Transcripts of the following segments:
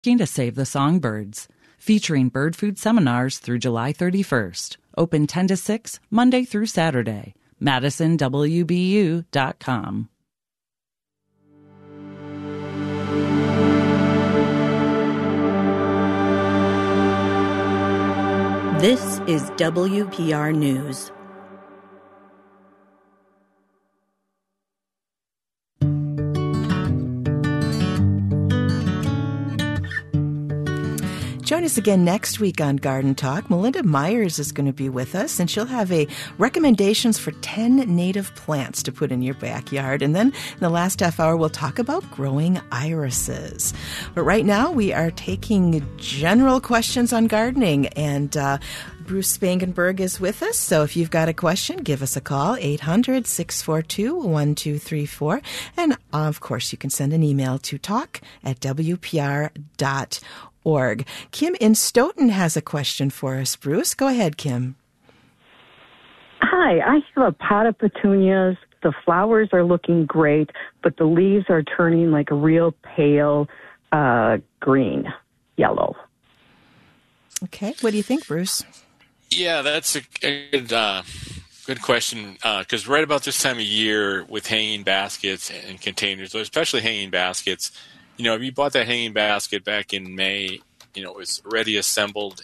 To Save the Songbirds, featuring bird food seminars through July 31st. Open 10 to 6, Monday through Saturday. MadisonWBU.com. This is WPR News. Join us again next week on Garden Talk. Melinda Myers is going to be with us, and she'll have recommendations for 10 native plants to put in your backyard. And then in the last half hour, we'll talk about growing irises. But right now, we are taking general questions on gardening, and Bruce Spangenberg is with us. So if you've got a question, give us a call, 800-642-1234. And, of course, you can send an email to talk@wpr.org. Kim in Stoughton has a question for us, Bruce. Go ahead, Kim. Hi, I have a pot of petunias. The flowers are looking great, but the leaves are turning like a real pale green, yellow. Okay. What do you think, Bruce? Yeah, that's a good question, because right about this time of year with hanging baskets and containers, especially hanging baskets, if you bought that hanging basket back in May, it was already assembled.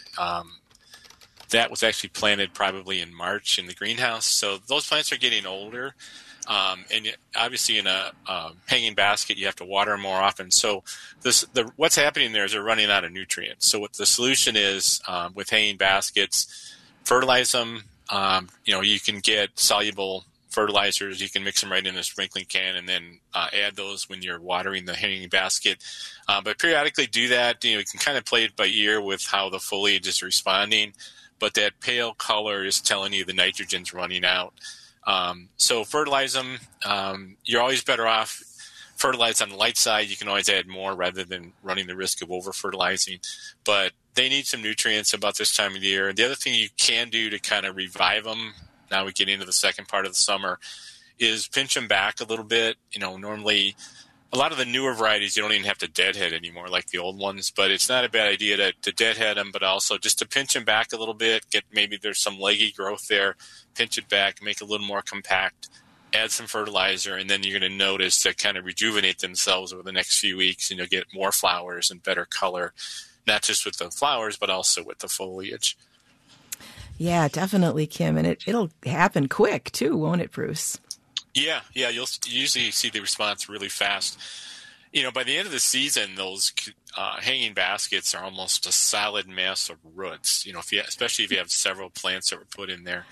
That was actually planted probably in March in the greenhouse. So those plants are getting older. And obviously in a hanging basket, you have to water them more often. So what's happening there is they're running out of nutrients. So what the solution is with hanging baskets, fertilize them. You can get soluble fertilizers. You can mix them right in a sprinkling can and then add those when you're watering the hanging basket. But periodically do that. You can kind of play it by ear with how the foliage is responding. But that pale color is telling you the nitrogen's running out. So fertilize them. You're always better off fertilize on the light side. You can always add more rather than running the risk of over-fertilizing. But they need some nutrients about this time of the year. And the other thing you can do to kind of revive them, now we get into the second part of the summer, is pinch them back a little bit. Normally a lot of the newer varieties, you don't even have to deadhead anymore like the old ones, but it's not a bad idea to deadhead them, but also just to pinch them back a little bit, maybe there's some leggy growth there, pinch it back, make it a little more compact, add some fertilizer, and then you're going to notice they kind of rejuvenate themselves over the next few weeks, and you'll get more flowers and better color, not just with the flowers, but also with the foliage. Yeah, definitely, Kim, and it'll happen quick too, won't it, Bruce? Yeah, you'll usually see the response really fast. By the end of the season, those hanging baskets are almost a solid mass of roots, especially if you have several plants that were put in there.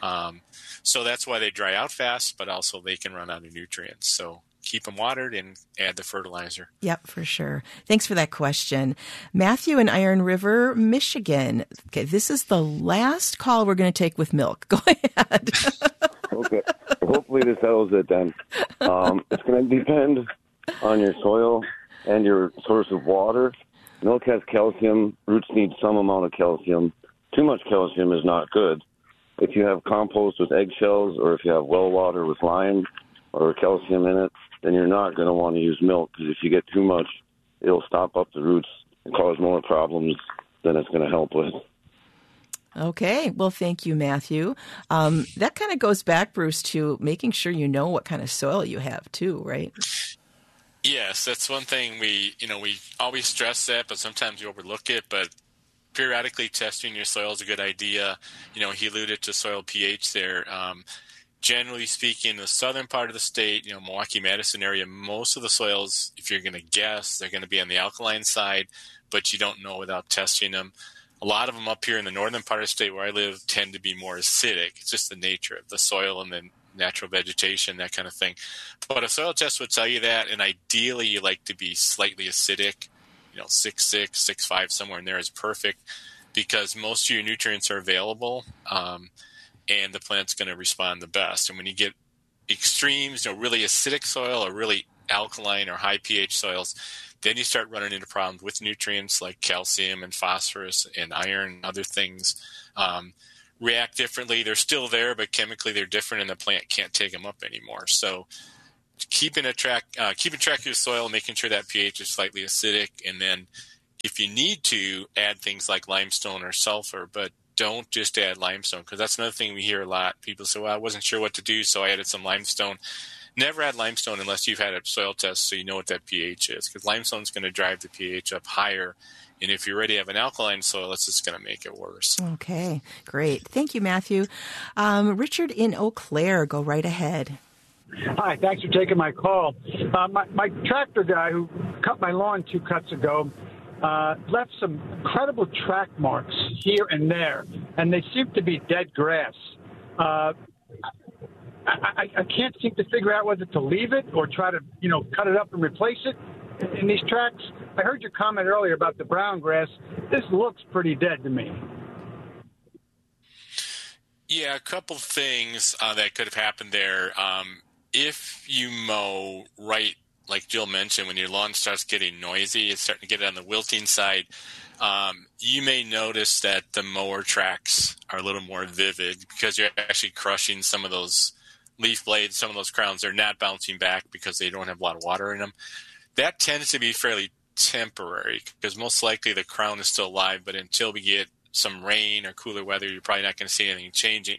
So that's why they dry out fast, but also they can run out of nutrients. So keep them watered and add the fertilizer. Yep, for sure. Thanks for that question. Matthew in Iron River, Michigan. Okay, this is the last call we're going to take with milk. Go ahead. Okay. Hopefully this settles it then. It's going to depend on your soil and your source of water. Milk has calcium. Roots need some amount of calcium. Too much calcium is not good. If you have compost with eggshells or if you have well water with lime or calcium in it, then you're not going to want to use milk, because if you get too much, it'll stop up the roots and cause more problems than it's going to help with. Okay. Well, thank you, Matthew. That kind of goes back, Bruce, to making sure you know what kind of soil you have too, right? Yes, that's one thing we always stress that, but sometimes you overlook it. But periodically testing your soil is a good idea. He alluded to soil pH there. Generally speaking, the southern part of the state, Milwaukee, Madison area, most of the soils, if you're going to guess, they're going to be on the alkaline side, but you don't know without testing them. A lot of them up here in the northern part of the state where I live tend to be more acidic. It's just the nature of the soil and the natural vegetation, that kind of thing. But a soil test would tell you that, and ideally you like to be slightly acidic, 6.6, 6.5, somewhere in there is perfect, because most of your nutrients are available, and the plant's going to respond the best. And when you get extremes, really acidic soil or really alkaline or high pH soils, then you start running into problems with nutrients like calcium and phosphorus and iron and other things. React differently. They're still there, but chemically they're different, and the plant can't take them up anymore. So keeping track of your soil, making sure that pH is slightly acidic, and then if you need to, add things like limestone or sulfur, but don't just add limestone, because that's another thing we hear a lot. People say, well, I wasn't sure what to do, so I added some limestone. Never add limestone unless you've had a soil test so you know what that pH is, because limestone is going to drive the pH up higher. And if you already have an alkaline soil, it's just going to make it worse. Okay, great. Thank you, Matthew. Richard in Eau Claire, go right ahead. Hi, thanks for taking my call. My tractor guy who cut my lawn 2 cuts ago left some incredible track marks here and there, and they seem to be dead grass. I can't seem to figure out whether to leave it or try to, cut it up and replace it in these tracks. I heard your comment earlier about the brown grass. This looks pretty dead to me. Yeah, a couple things that could have happened there. If you mow right, like Jill mentioned, when your lawn starts getting noisy, it's starting to get on the wilting side, you may notice that the mower tracks are a little more vivid because you're actually crushing some of those leaf blades, some of those crowns. They're not bouncing back because they don't have a lot of water in them. That tends to be fairly temporary because most likely the crown is still alive, but until we get some rain or cooler weather, you're probably not going to see anything changing.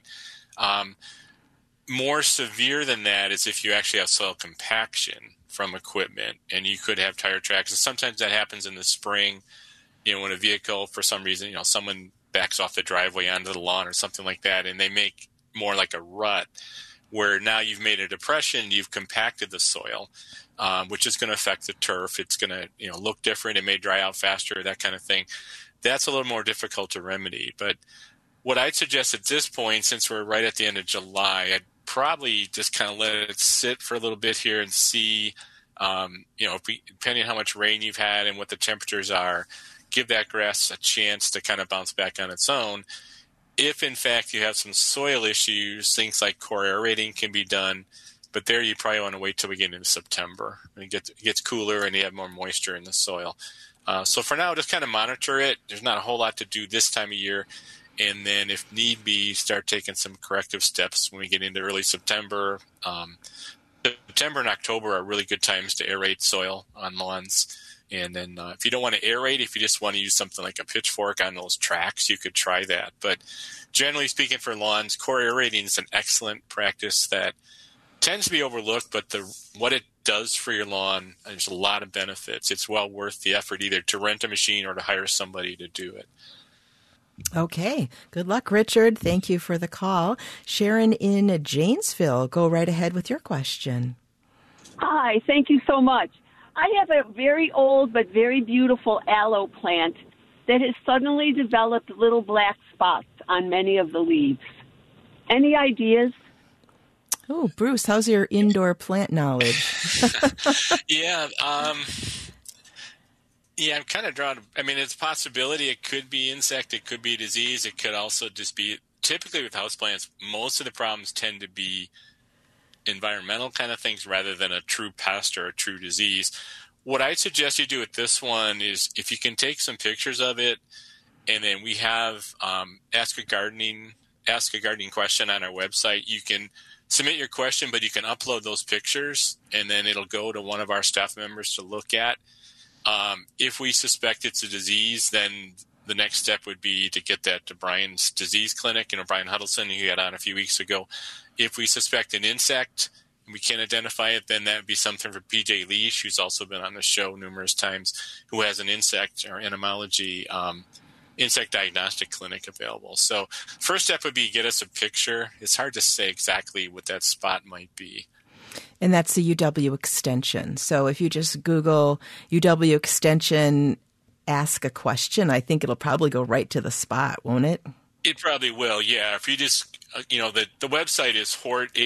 More severe than that is if you actually have soil compaction from equipment, and you could have tire tracks. And sometimes that happens in the spring, when a vehicle, for some reason, someone backs off the driveway onto the lawn or something like that, and they make more like a rut, where now you've made a depression, you've compacted the soil, which is going to affect the turf. It's going to, look different. It may dry out faster, that kind of thing. That's a little more difficult to remedy. But what I'd suggest at this point, since we're right at the end of July, I'd probably just kind of let it sit for a little bit here and see, depending on how much rain you've had and what the temperatures are, give that grass a chance to kind of bounce back on its own. If, in fact, you have some soil issues, things like core aerating can be done, but there you probably want to wait till we get into September. It gets cooler and you have more moisture in the soil. So for now, just kind of monitor it. There's not a whole lot to do this time of year. And then if need be, start taking some corrective steps when we get into early September. September and October are really good times to aerate soil on lawns. And then if you don't want to aerate, if you just want to use something like a pitchfork on those tracks, you could try that. But generally speaking for lawns, core aerating is an excellent practice that tends to be overlooked, but what it does for your lawn, there's a lot of benefits. It's well worth the effort either to rent a machine or to hire somebody to do it. Okay. Good luck, Richard. Thank you for the call. Sharon in Janesville, go right ahead with your question. Hi. Thank you so much. I have a very old but very beautiful aloe plant that has suddenly developed little black spots on many of the leaves. Any ideas? Oh, Bruce, how's your indoor plant knowledge? Yeah, I'm kind of drawn. I mean, it's a possibility. It could be insect. It could be disease. It could also just be, typically with houseplants, most of the problems tend to be environmental kind of things rather than a true pest or a true disease. What I suggest you do with this one is if you can take some pictures of it, and then we have ask a gardening question on our website. You can submit your question, but you can upload those pictures, and then it'll go to one of our staff members to look at. If we suspect it's a disease, then the next step would be to get that to Brian's disease clinic, Brian Huddleston, who you had on a few weeks ago. If we suspect an insect and we can't identify it, then that would be something for PJ Leash, who's also been on the show numerous times, who has an insect or entomology insect diagnostic clinic available. So first step would be get us a picture. It's hard to say exactly what that spot might be. And that's the UW extension. So if you just Google UW extension, ask a question, I think it'll probably go right to the spot, won't it? It probably will, yeah. If you just, the website is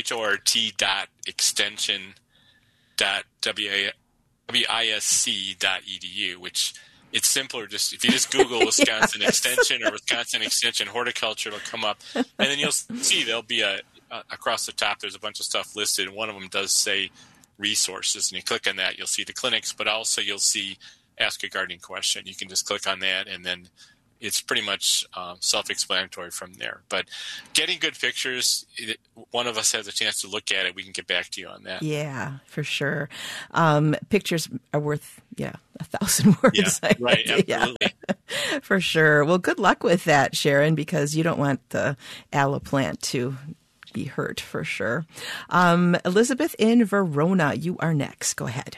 hort.wisc.edu, which it's simpler. Just if you just Google Wisconsin Extension or Wisconsin Extension Horticulture, it'll come up. And then you'll see there'll be across the top, there's a bunch of stuff listed. One of them does say resources, and you click on that, you'll see the clinics, but also you'll see ask a gardening question. You can just click on that, and then it's pretty much self-explanatory from there. But getting good pictures, one of us has a chance to look at it. We can get back to you on that. Yeah, for sure. Pictures are worth, 1,000 words. Yeah, right, absolutely. Yeah, for sure. Well, good luck with that, Sharon, because you don't want the aloe plant to be hurt, for sure. Elizabeth in Verona, you are next. Go ahead.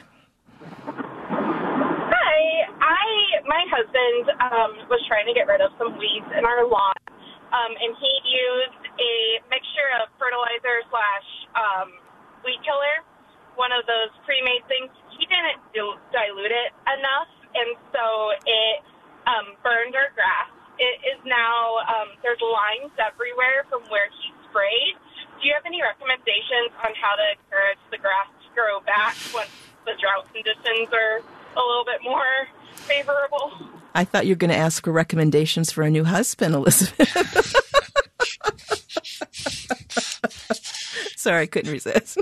My husband was trying to get rid of some weeds in our lawn, and he used a mixture of fertilizer / weed killer, one of those pre-made things. He didn't dilute it enough, and so it burned our grass. It is now, there's lines everywhere from where he sprayed. Do you have any recommendations on how to encourage the grass to grow back once the drought conditions are a little bit more favorable? I thought you were going to ask for recommendations for a new husband, Elizabeth. Sorry, I couldn't resist.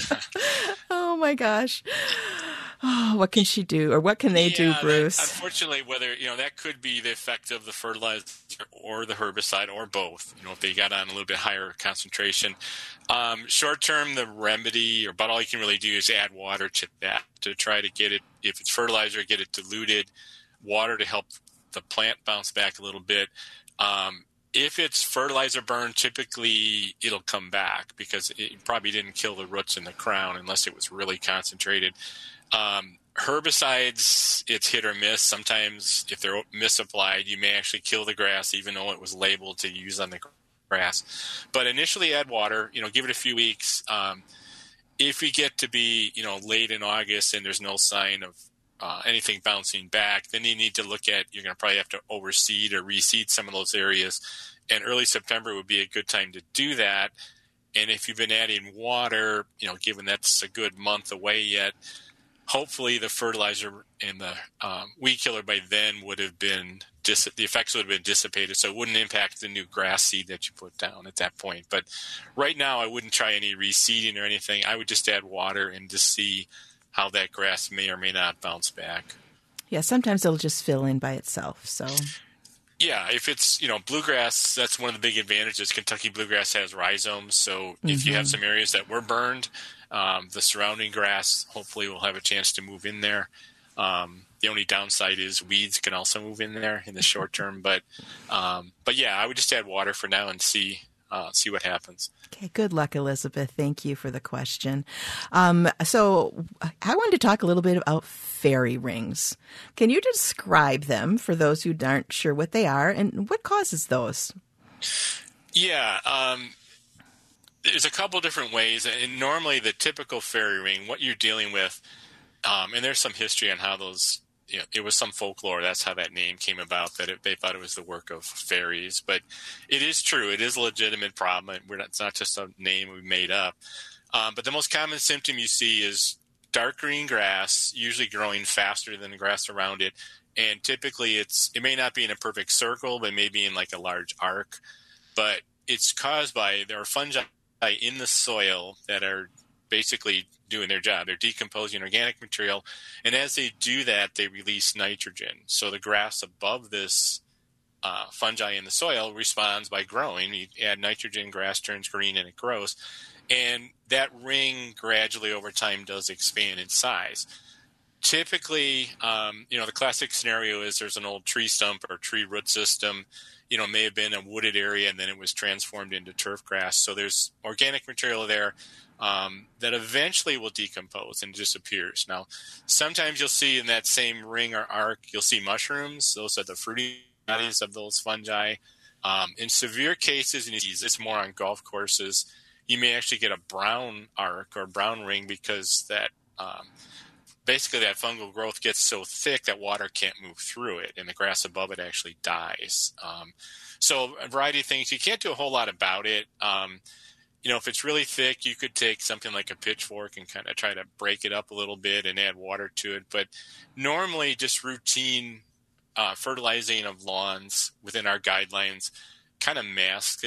Oh, my gosh. Oh, what can she do, or what can they do, Bruce? Unfortunately, whether that could be the effect of the fertilizer or the herbicide or both. If they got on a little bit higher concentration. Short term, the remedy, or about all you can really do, is add water to that to try to get it. If it's fertilizer, get it diluted. Water to help the plant bounce back a little bit. If it's fertilizer burn, typically it'll come back because it probably didn't kill the roots in the crown unless it was really concentrated. Herbicides, it's hit or miss. Sometimes if they're misapplied, you may actually kill the grass even though it was labeled to use on the grass. But initially add water, give it a few weeks. If we get to be, late in August and there's no sign of anything bouncing back, then you need to look at, you're going to probably have to overseed or reseed some of those areas. And early September would be a good time to do that. And if you've been adding water, given that's a good month away yet, hopefully the fertilizer and the weed killer by then would have been, the effects would have been dissipated. So it wouldn't impact the new grass seed that you put down at that point. But right now I wouldn't try any reseeding or anything. I would just add water and just see how that grass may or may not bounce back. Yeah, sometimes it'll just fill in by itself. So, yeah, if it's bluegrass, that's one of the big advantages. Kentucky bluegrass has rhizomes, so if you have some areas that were burned, the surrounding grass hopefully will have a chance to move in there. The only downside is weeds can also move in there in the short term, but yeah, I would just add water for now and see what happens. Okay, good luck, Elizabeth. Thank you for the question. So I wanted to talk a little bit about fairy rings. Can you describe them for those who aren't sure what they are and what causes those? Yeah, there's a couple different ways. And normally the typical fairy ring, what you're dealing with, and there's some history on how those, it was some folklore. That's how that name came about, that they thought it was the work of fairies. But it is true. It is a legitimate problem. It's not just a name we made up. But the most common symptom you see is dark green grass, usually growing faster than the grass around it. And typically it may not be in a perfect circle, but maybe in like a large arc. But it's caused by, there are fungi in the soil that are basically doing their job. They're decomposing organic material, and as they do that, they release nitrogen. So the grass above this fungi in the soil responds by growing. You add nitrogen, grass turns green, and it grows. And that ring gradually over time does expand in size. Typically, the classic scenario is there's an old tree stump or tree root system. May have been a wooded area, and then it was transformed into turf grass. So there's organic material there that eventually will decompose and disappears. Now, sometimes you'll see in that same ring or arc, you'll see mushrooms. Those are the fruity bodies of those fungi. In severe cases, and it's more on golf courses, you may actually get a brown arc or brown ring because that basically that fungal growth gets so thick that water can't move through it, and the grass above it actually dies. So a variety of things. You can't do a whole lot about it. If it's really thick, you could take something like a pitchfork and kind of try to break it up a little bit and add water to it. But normally just routine fertilizing of lawns within our guidelines kind of masks it.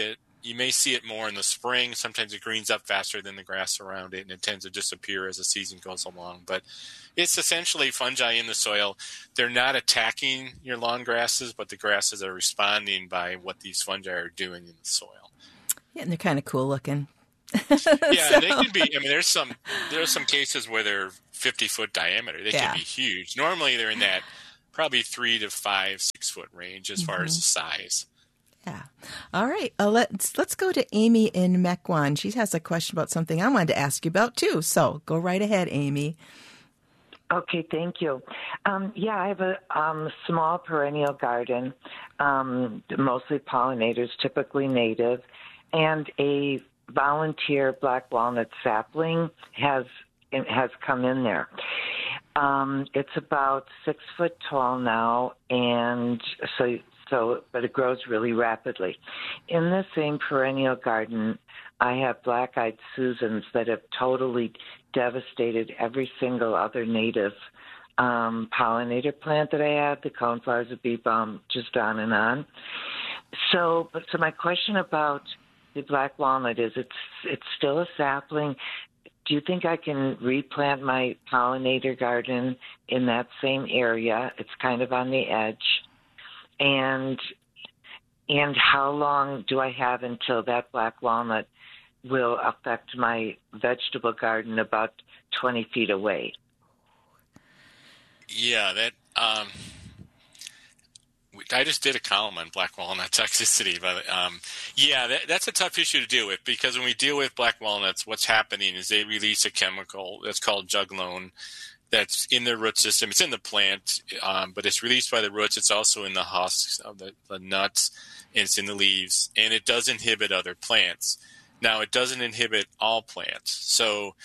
You may see it more in the spring. Sometimes it greens up faster than the grass around it, and it tends to disappear as the season goes along. But it's essentially fungi in the soil. They're not attacking your lawn grasses, but the grasses are responding by what these fungi are doing in the soil. Yeah, and they're kind of cool looking. Yeah, they can be. I mean, there's some cases where they're 50-foot diameter. They can be huge. Normally, they're in that probably 3 to 5, 6 foot range as far as the size. Yeah. All right. Let's go to Amy in Mequon. She has a question about something I wanted to ask you about too. So go right ahead, Amy. Okay, thank you. I have a small perennial garden, mostly pollinators, typically native, and a volunteer black walnut sapling has come in there. It's about 6 foot tall now, and but it grows really rapidly. In the same perennial garden, I have black-eyed Susans that have totally devastated every single other native pollinator plant that I have, the coneflowers, the bee balm, just on and on. So my question about the black walnut is, it's still a sapling. Do you think I can replant my pollinator garden in that same area? It's kind of on the edge. And how long do I have until that black walnut will affect my vegetable garden about 20 feet away? Yeah, that I just did a column on black walnut toxicity, but that's a tough issue to deal with, because when we deal with black walnuts, what's happening is they release a chemical that's called juglone that's in the root system. It's in the plant, but it's released by the roots. It's also in the husks of the nuts, and it's in the leaves, and it does inhibit other plants. Now, it doesn't inhibit all plants. So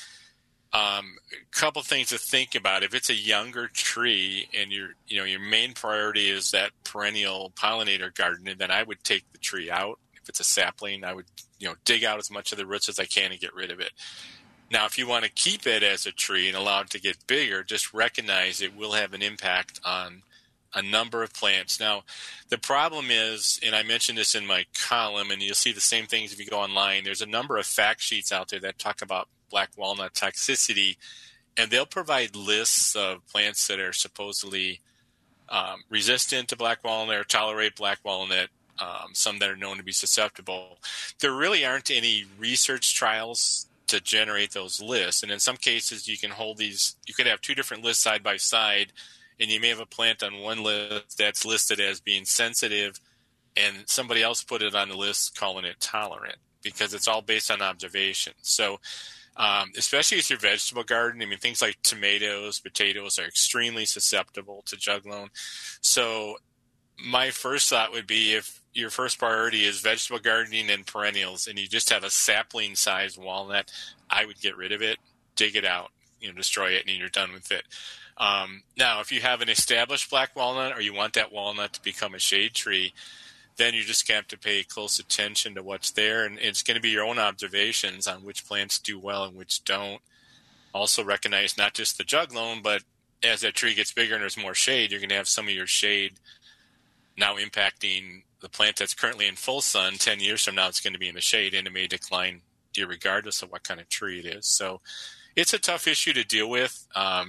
a couple things to think about. If it's a younger tree and your main priority is that perennial pollinator garden, then I would take the tree out. If it's a sapling, I would dig out as much of the roots as I can and get rid of it. Now, if you want to keep it as a tree and allow it to get bigger, just recognize it will have an impact on a number of plants. Now, the problem is, and I mentioned this in my column, and you'll see the same things if you go online, there's a number of fact sheets out there that talk about black walnut toxicity, and they'll provide lists of plants that are supposedly resistant to black walnut or tolerate black walnut, some that are known to be susceptible. There really aren't any research trials to generate those lists, and in some cases you can hold these, you could have two different lists side by side, and you may have a plant on one list that's listed as being sensitive, and somebody else put it on the list calling it tolerant, because it's all based on observation. So especially with your vegetable garden, I mean, things like tomatoes, potatoes are extremely susceptible to juglone. So my first thought would be, if your first priority is vegetable gardening and perennials, and you just have a sapling-sized walnut, I would get rid of it, dig it out, destroy it, and you're done with it. Now, if you have an established black walnut, or you want that walnut to become a shade tree, then you're just going to have to pay close attention to what's there, and it's going to be your own observations on which plants do well and which don't. Also recognize not just the juglone, but as that tree gets bigger and there's more shade, you're going to have some of your shade now impacting the plant that's currently in full sun. 10 years from now, it's going to be in the shade, and it may decline regardless of what kind of tree it is. So it's a tough issue to deal with.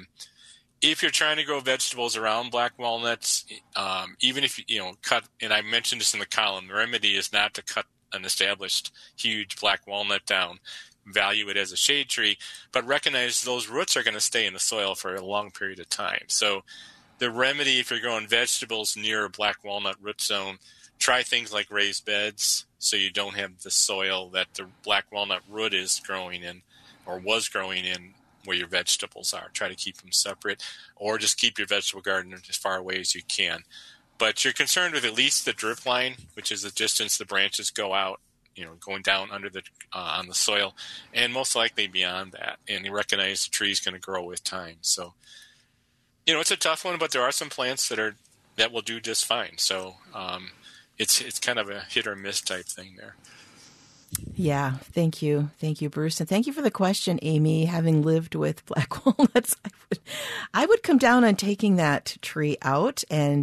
If you're trying to grow vegetables around black walnuts, even if cut, and I mentioned this in the column, the remedy is not to cut an established huge black walnut down, value it as a shade tree, but recognize those roots are going to stay in the soil for a long period of time. So the remedy, if you're growing vegetables near a black walnut root zone, try things like raised beds, so you don't have the soil that the black walnut root is growing in or was growing in where your vegetables are. Try to keep them separate, or just keep your vegetable garden as far away as you can. But you're concerned with at least the drip line, which is the distance the branches go out, going down under the on the soil, and most likely beyond that. And you recognize the tree's going to grow with time. So, it's a tough one, but there are some plants that will do just fine. So it's kind of a hit or miss type thing there. Yeah, thank you, Bruce, and thank you for the question, Amy. Having lived with black walnuts, I would come down on taking that tree out and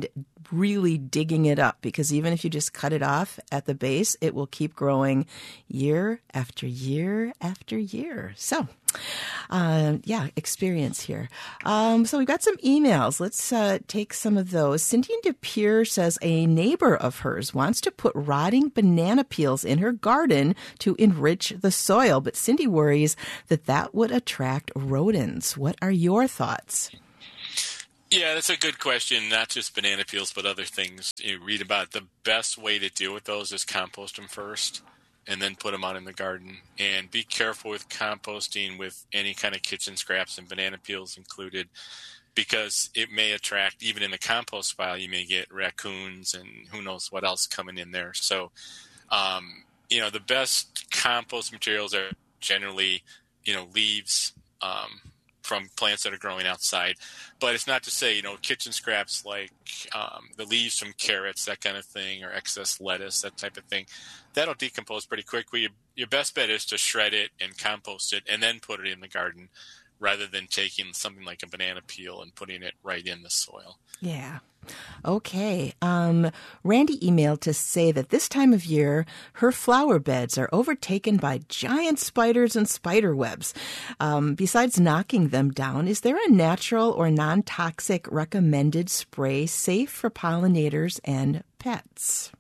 really digging it up, because even if you just cut it off at the base, it will keep growing year after year after year. So, experience here. So we've got some emails. Let's take some of those. Cindy DePere says a neighbor of hers wants to put rotting banana peels in her garden to enrich the soil, but Cindy worries that would attract rodents. What are your thoughts? Yeah, that's a good question. Not just banana peels, but other things. You read about the best way to deal with those is compost them first and then put them out in the garden. And be careful with composting with any kind of kitchen scraps and banana peels included, because it may attract, even in the compost pile, you may get raccoons and who knows what else coming in there. So, the best compost materials are generally, leaves, from plants that are growing outside. But it's not to say, kitchen scraps like the leaves from carrots, that kind of thing, or excess lettuce, that type of thing, that'll decompose pretty quickly. Your best bet is to shred it and compost it and then put it in the garden, rather than taking something like a banana peel and putting it right in the soil. Yeah. Okay. Randy emailed to say that this time of year, her flower beds are overtaken by giant spiders and spider webs. Besides knocking them down, is there a natural or non-toxic recommended spray safe for pollinators and pets?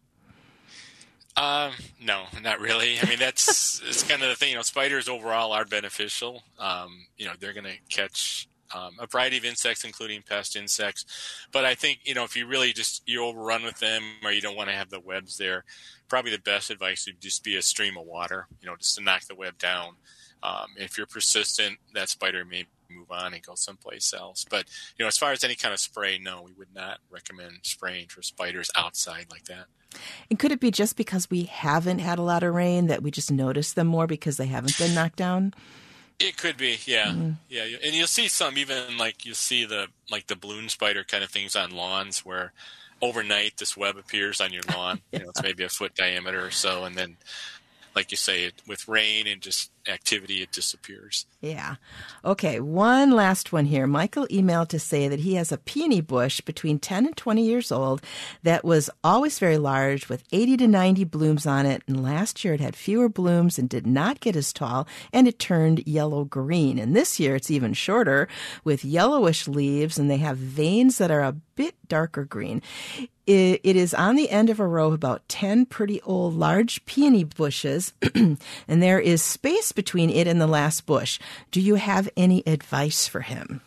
No, not really. I mean, it's kind of the thing. Spiders overall are beneficial. They're going to catch a variety of insects, including pest insects. But I think, if you really you overrun with them, or you don't want to have the webs there, probably the best advice would just be a stream of water, just to knock the web down. If you're persistent, that spider may move on and go someplace else. But, as far as any kind of spray, no, we would not recommend spraying for spiders outside like that. And could it be just because we haven't had a lot of rain that we just notice them more because they haven't been knocked down? It could be, yeah. Yeah, and you'll see some, even you see the balloon spider kind of things on lawns where overnight this web appears on your lawn. It's maybe a foot diameter or so, and then, like you say, with rain and just activity, it disappears. Yeah. Okay, one last one here. Michael emailed to say that he has a peony bush between 10 and 20 years old that was always very large with 80 to 90 blooms on it. And last year it had fewer blooms and did not get as tall, and it turned yellow-green. And this year it's even shorter with yellowish leaves, and they have veins that are a bit darker green. It is on the end of a row of about 10 pretty old large peony bushes, and there is space between it and the last bush. Do you have any advice for him?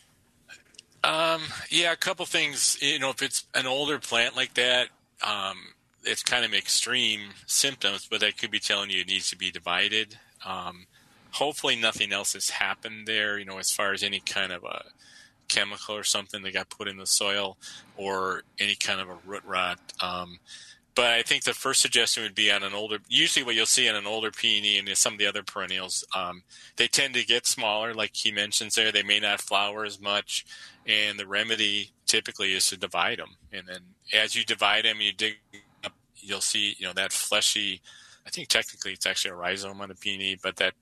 Yeah, a couple things. If it's an older plant like that, it's kind of extreme symptoms, but that could be telling you it needs to be divided. Hopefully nothing else has happened there, as far as any kind of a chemical or something that got put in the soil or any kind of a root rot. But I think the first suggestion would be on an older, usually what you'll see on an older peony and some of the other perennials, they tend to get smaller, like he mentions there. They may not flower as much, and the remedy typically is to divide them. And then as you divide them, you dig up, you'll see, that fleshy, I think technically it's actually a rhizome on a peony, but that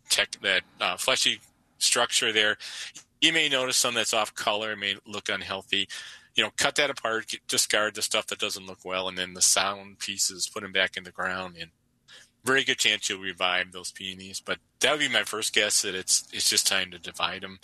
fleshy structure there, you may notice some that's off color, may look unhealthy. Cut that apart, discard the stuff that doesn't look well, and then the sound pieces, put them back in the ground, and very good chance you'll revive those peonies. But that would be my first guess, that it's just time to divide them.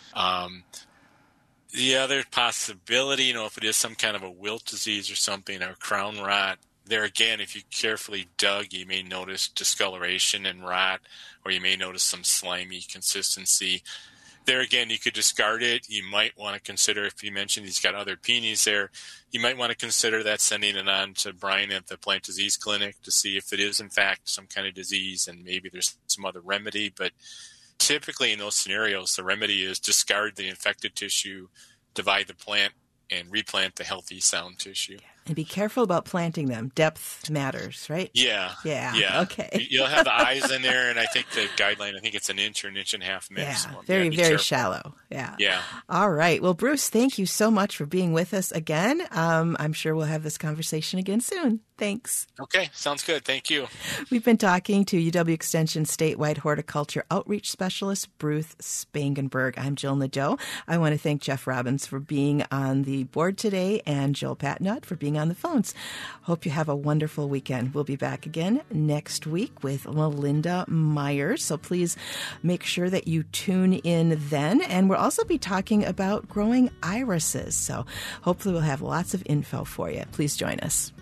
The other possibility, if it is some kind of a wilt disease or something, or crown rot, there again, if you carefully dug, you may notice discoloration and rot, or you may notice some slimy consistency. There again, you could discard it. You might want to consider, if you mentioned he's got other peonies there, you might want to consider that, sending it on to Brian at the Plant Disease Clinic to see if it is in fact some kind of disease and maybe there's some other remedy. But typically in those scenarios, the remedy is discard the infected tissue, divide the plant, and replant the healthy, sound tissue. And be careful about planting them. Depth matters, right? Yeah. Okay. You'll have the eyes in there, and I think the guideline, I think it's an inch or an inch and a half maximum. Yeah, very, very shallow. Yeah. All right. Well, Bruce, thank you so much for being with us again. I'm sure we'll have this conversation again soon. Thanks. Okay, sounds good. Thank you. We've been talking to UW Extension statewide horticulture outreach specialist Bruce Spangenberg. I'm Jill Nadeau. I want to thank Jeff Robbins for being on the board today and Joel Patnott for being on the phones. Hope you have a wonderful weekend. We'll be back again next week with Melinda Myers. So please make sure that you tune in then. And we'll also be talking about growing irises. So hopefully we'll have lots of info for you. Please join us.